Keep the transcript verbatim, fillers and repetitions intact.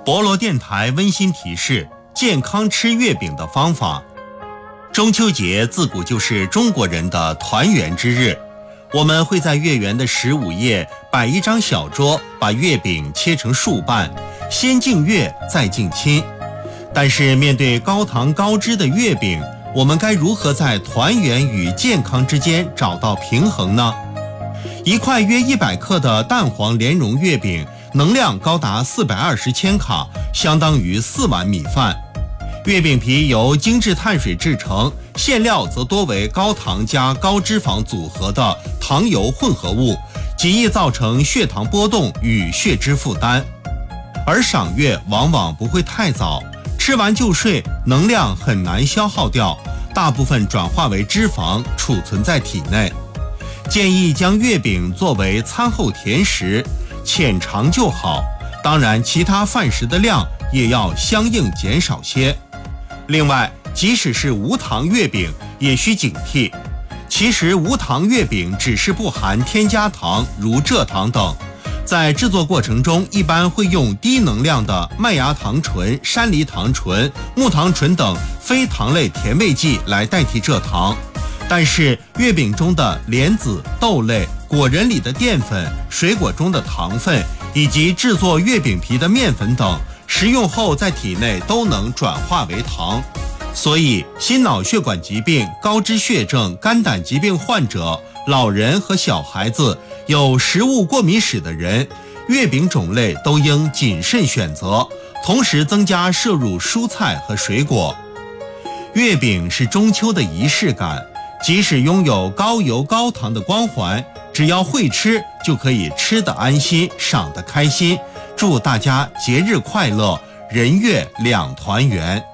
博罗电台温馨提示：健康吃月饼的方法。中秋节自古就是中国人的团圆之日，我们会在月圆的十五夜摆一张小桌，把月饼切成数瓣，先敬月再敬亲。但是面对高糖高脂的月饼，我们该如何在团圆与健康之间找到平衡呢？一块约一百克的蛋黄莲蓉月饼，能量高达四百二十千卡，相当于四碗米饭。月饼皮由精致碳水制成，馅料则多为高糖加高脂肪组合的糖油混合物，极易造成血糖波动与血脂负担。而赏月往往不会太早，吃完就睡，能量很难消耗掉，大部分转化为脂肪储存在体内。建议将月饼作为餐后甜食，浅尝就好，当然其他饭食的量也要相应减少些。另外，即使是无糖月饼也需警惕，其实无糖月饼只是不含添加糖如蔗糖等，在制作过程中一般会用低能量的麦芽糖醇、山梨糖醇、木糖醇等非糖类甜味剂来代替蔗糖。但是月饼中的莲子、豆类、果仁里的淀粉、水果中的糖分以及制作月饼皮的面粉等，食用后在体内都能转化为糖。所以心脑血管疾病、高脂血症、肝胆疾病患者、老人和小孩子、有食物过敏史的人，月饼种类都应谨慎选择，同时增加摄入蔬菜和水果。月饼是中秋的仪式感，即使拥有高油高糖的光环，只要会吃就可以吃得安心，赏得开心。祝大家节日快乐，人月两团圆。